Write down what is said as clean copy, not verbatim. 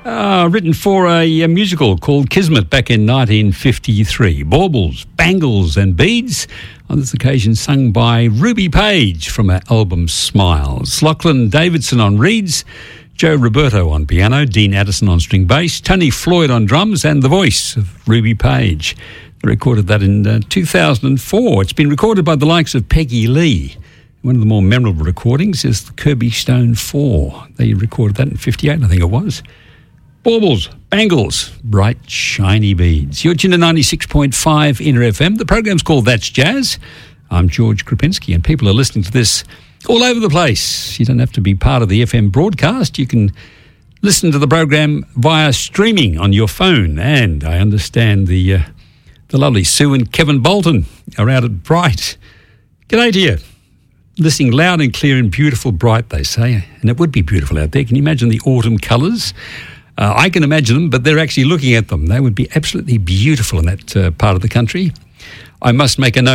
Written for a musical called Kismet back in 1953. Baubles, Bangles and Beads, on this occasion sung by Ruby Page from her album Smiles. Lachlan Davidson on reeds, Joe Roberto on piano, Dean Addison on string bass, Tony Floyd on drums, and the voice of Ruby Page. They recorded that in 2004. It's been recorded by the likes of Peggy Lee. One of the more memorable recordings is the Kirby Stone 4. They recorded that in 58, I think it was. Baubles, Bangles, Bright Shiny Beads. You're tuned to 96.5 Inner FM. The program's called That's Jazz. I'm George Krupinski, and people are listening to this all over the place. You don't have to be part of the FM broadcast. You can listen to the program via streaming on your phone. And I understand the lovely Sue and Kevin Bolton are out at Bright. G'day to you. Listening loud and clear and beautiful Bright, they say. And it would be beautiful out there. Can you imagine the autumn colours? I can imagine them, but they're actually looking at them. They would be absolutely beautiful in that part of the country. I must make a note.